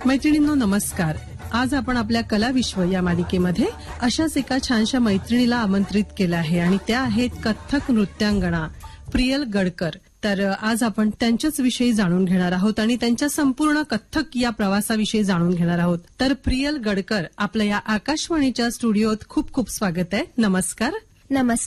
मैत्रिणींनो नमस्कार. आज आपण आपल्या कला विश्व या मालिकेमध्ये अशाच एका छानशा मैत्रिणीला आमंत्रित केलं आहे आणि त्या आहेत कथ्थक नृत्यांगना प्रियल गडकर. तर आज आपण त्यांच्याच विषयी जाणून घेणार आहोत आणि त्यांच्या संपूर्ण कथ्थक या प्रवासाविषयी जाणून घेणार आहोत. तर प्रियल गडकर, आपलं या आकाशवाणीच्या स्टुडिओत खूप खूप स्वागत आहे. नमस्कार. नमस्कार.